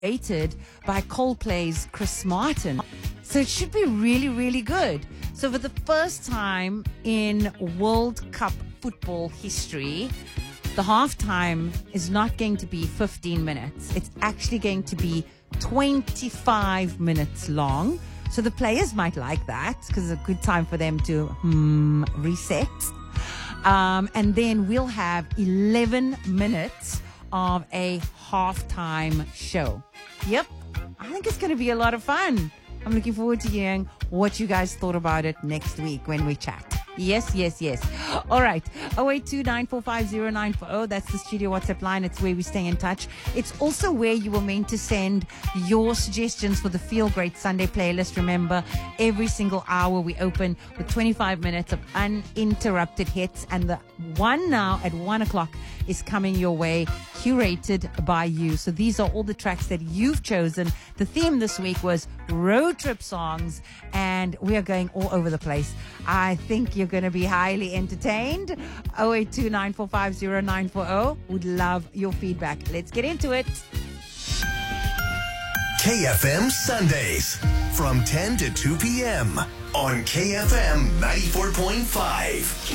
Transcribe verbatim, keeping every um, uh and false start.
created by Coldplay's Chris Martin. So it should be really, really good. So for the first time in World Cup football history, the halftime is not going to be fifteen minutes. It's actually going to be twenty-five minutes long. So the players might like that because it's a good time for them to hmm, reset. Um, and then we'll have eleven minutes of a halftime show. Yep, I think it's going to be a lot of fun. I'm looking forward to hearing what you guys thought about it next week when we chat. Yes, yes, yes. All right. oh eight two, nine four five, zero nine four zero. That's the studio WhatsApp line. It's where we stay in touch. It's also where you were meant to send your suggestions for the Feel Great Sunday playlist. Remember, every single hour we open with twenty-five minutes of uninterrupted hits. And the one now at one o'clock is coming your way, curated by you. So these are all the tracks that you've chosen. The theme this week was road trip songs, and we are going all over the place. I think you're going to be highly entertained. oh eight two, nine four five, zero nine four zero. Would love your feedback. Let's get into it. K F M Sundays from ten to two p.m. on K F M ninety-four point five.